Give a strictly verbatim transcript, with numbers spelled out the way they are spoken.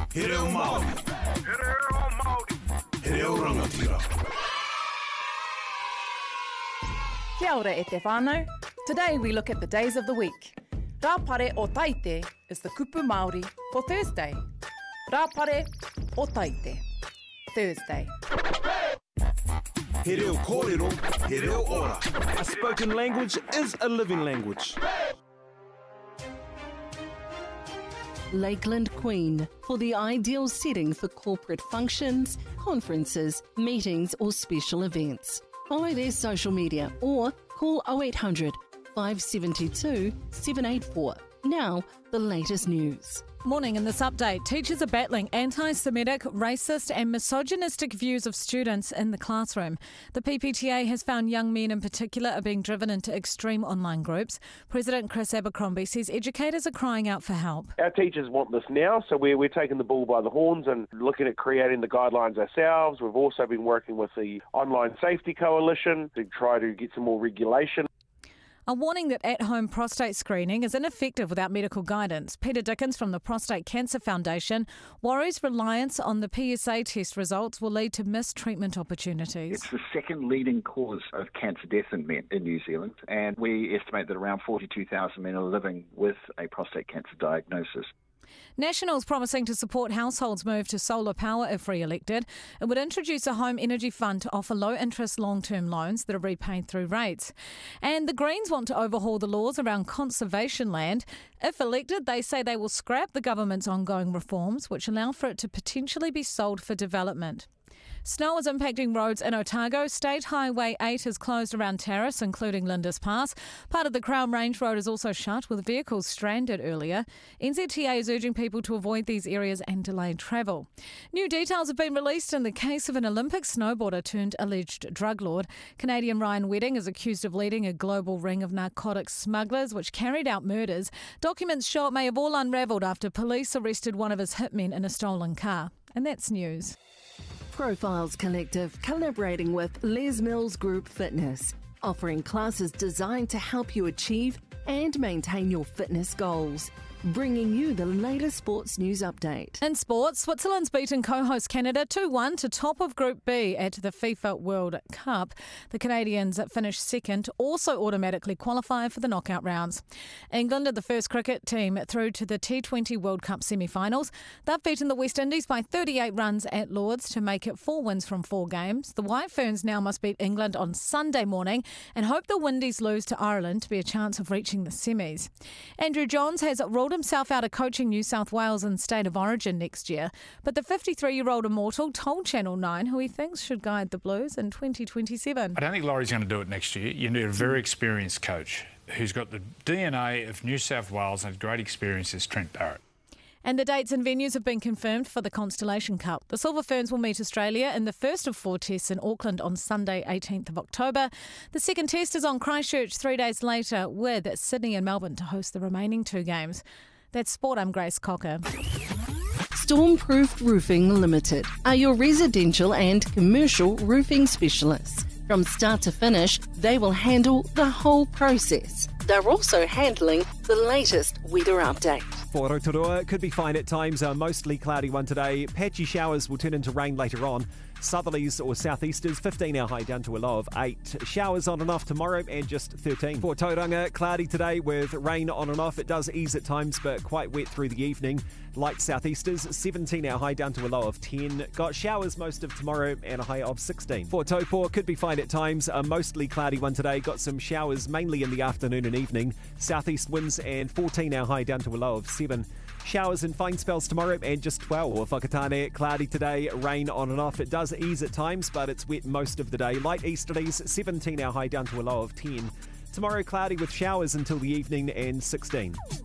He reo Māori. He reo Māori. He reo rangatira. Kia ora e te whānau. Today we look at the days of the week. Rāpare o Taite is the kupu Māori for Thursday. Rāpare o Taite, Thursday. He reo kōrero, he reo ora. A spoken language is a living language. Lakeland Queen, for the ideal setting for corporate functions, conferences, meetings or special events. Follow their social media or call oh eight hundred, five seven two, seven eight four. Now, the latest news. Morning. In this update, teachers are battling anti-Semitic, racist and misogynistic views of students in the classroom. The P P T A has found young men in particular are being driven into extreme online groups. President Chris Abercrombie says educators are crying out for help. Our teachers want this now, so we're, we're taking the bull by the horns and looking at creating the guidelines ourselves. We've also been working with the Online Safety Coalition to try to get some more regulation. A warning that at-home prostate screening is ineffective without medical guidance. Peter Dickens from the Prostate Cancer Foundation worries reliance on the P S A test results will lead to missed treatment opportunities. It's the second leading cause of cancer death in men in New Zealand, and we estimate that around forty-two thousand men are living with a prostate cancer diagnosis. Nationals promising to support households' move to solar power if re-elected. It would introduce a home energy fund to offer low-interest long-term loans that are repaid through rates. And the Greens want to overhaul the laws around conservation land. If elected, they say they will scrap the government's ongoing reforms, which allow for it to potentially be sold for development. Snow is impacting roads in Otago. State Highway eight is closed around Terrace, including Lindis Pass. Part of the Crown Range Road is also shut, with vehicles stranded earlier. N Z T A is urging people to avoid these areas and delay travel. New details have been released in the case of an Olympic snowboarder turned alleged drug lord. Canadian Ryan Wedding is accused of leading a global ring of narcotics smugglers which carried out murders. Documents show it may have all unravelled after police arrested one of his hitmen in a stolen car. And that's news. Profiles Collective collaborating with Les Mills Group Fitness, offering classes designed to help you achieve and maintain your fitness goals. Bringing you the latest sports news update. In sports, Switzerland's beaten co-host Canada two one to top of Group B at the FIFA World Cup. The Canadians finished second, also automatically qualify for the knockout rounds. England are the first cricket team through to the T twenty World Cup semi-finals. They've beaten the West Indies by thirty-eight runs at Lords to make it four wins from four games. The White Ferns now must beat England on Sunday morning and hope the Windies lose to Ireland to be a chance of reaching the semis. Andrew Johns has ruled himself out of coaching New South Wales in State of Origin next year, but the fifty-three-year-old immortal told Channel nine who he thinks should guide the Blues in twenty twenty-seven. I don't think Laurie's going to do it next year. You need a very experienced coach who's got the D N A of New South Wales and has great experience as Trent Barrett. And the dates and venues have been confirmed for the Constellation Cup. The Silver Ferns will meet Australia in the first of four tests in Auckland on Sunday, eighteenth of October. The second test is on Christchurch three days later, with Sydney and Melbourne to host the remaining two games. That's sport. I'm Grace Cocker. Stormproofed Roofing Limited are your residential and commercial roofing specialists. From start to finish, they will handle the whole process. They're also handling the latest weather update. For Rotorua, it could be fine at times. A mostly cloudy one today. Patchy showers will turn into rain later on. Southerlies or southeasters, fifteen our high down to a low of eight. Showers on and off tomorrow and just thirteen. For Tauranga, cloudy today with rain on and off. It does ease at times, but quite wet through the evening. Light southeasters, seventeen our high down to a low of ten. Got showers most of tomorrow and a high of sixteen. For Taupo, could be fine at times. A mostly cloudy one today. Got some showers mainly in the afternoon and evening. Southeast winds and fourteen our high down to a low of seven. Showers and fine spells tomorrow and just twelve. Whakatane, cloudy today, rain on and off. It does ease at times, but it's wet most of the day. Light easterlies, seventeen our high down to a low of ten. Tomorrow, cloudy with showers until the evening and sixteen.